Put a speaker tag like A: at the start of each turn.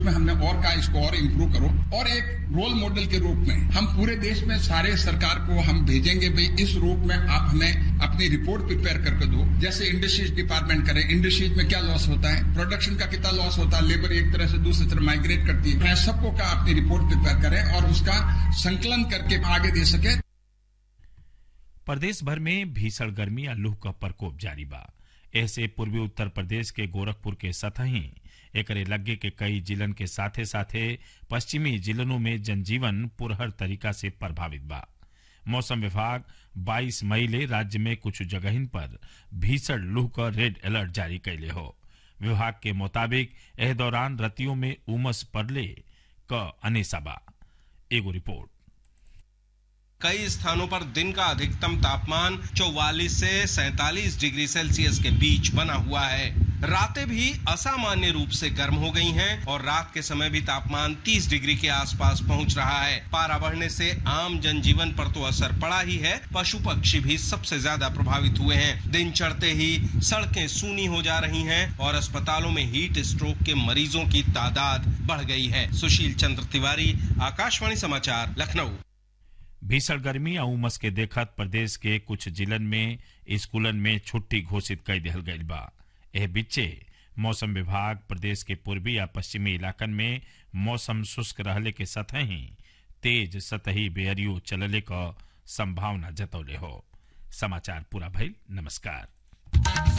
A: में हमने और कहा इसको और इम्प्रूव करो और एक रोल मॉडल के रूप में हम पूरे देश में सारे सरकार को हम भेजेंगे भाई इस रूप में आप हमें अपनी रिपोर्ट प्रिपेयर करके दो। जैसे इंडस्ट्रीज डिपार्टमेंट करे, इंडस्ट्रीज में क्या लॉस होता है, प्रोडक्शन का कितना लॉस होता है, लेबर एक तरह से दूसरी तरफ माइग्रेट करती है। सबको का अपनी रिपोर्ट प्रिपेयर करें और उसका संकलन करके आगे दे सके।
B: प्रदेश भर में भीषण गर्मी या लू का प्रकोप जारी बा। ऐसे पूर्वी उत्तर प्रदेश के गोरखपुर के सतही एकरे लगे के कई जिलन के साथे साथे पश्चिमी जिलों में जनजीवन पुरहर तरीका से प्रभावित बा। मौसम विभाग 22 मई ले राज्य में कुछ जगहिन पर भीषण लू का रेड अलर्ट जारी कैले हो। विभाग के मुताबिक एह दौरान रतियों में उमस पड़ले क अनेसा बा। एगो रिपोर्ट।
C: कई स्थानों पर दिन का अधिकतम तापमान 44 से 47 डिग्री सेल्सियस के बीच बना हुआ है। रातें भी असामान्य रूप से गर्म हो गई हैं और रात के समय भी तापमान 30 डिग्री के आसपास पहुंच रहा है। पारा बढ़ने से आम जनजीवन पर तो असर पड़ा ही है, पशु पक्षी भी सबसे ज्यादा प्रभावित हुए हैं। दिन चढ़ते ही सड़कें सूनी हो जा रही हैं और अस्पतालों में हीट स्ट्रोक के मरीजों की तादाद बढ़ गई है। सुशील चंद्र तिवारी, आकाशवाणी समाचार, लखनऊ।
B: भीषण गर्मी और उमस के देखत प्रदेश के कुछ जिलन में स्कूलन में छुट्टी घोषित कर दिहल गई बा। एह बीचे मौसम विभाग प्रदेश के पूर्वी या पश्चिमी इलाकन में मौसम शुष्क रहले के सतही तेज सतही बेअरियो चलले का संभावना जतौले हो। समाचार पूरा भइल। नमस्कार।